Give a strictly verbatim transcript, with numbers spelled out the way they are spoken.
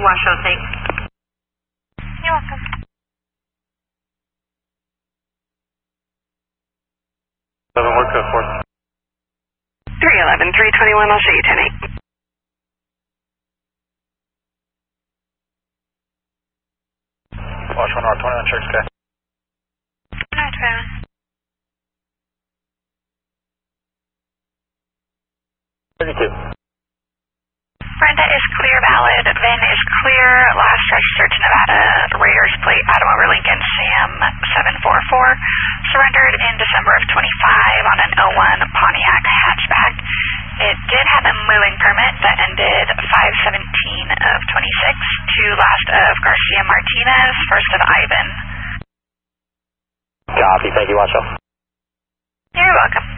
Washoe, thanks. You're welcome. eleven, work code four. three eleven, three twenty-one, I'll show you ten eight. Wash one R twenty-one, check sky. No, twenty-one. thirty-two. Brenda is clear, valid. Vin is clear. Last registered to Nevada. Raiders plate Automobile Lincoln Sam seven four four. Surrendered in December of twenty-five on an oh one Pontiac hatchback. It did have a moving permit that ended five seventeen of twenty-six to last of Garcia Martinez, first of Ivan. Copy, thank you, Washoe. You're welcome.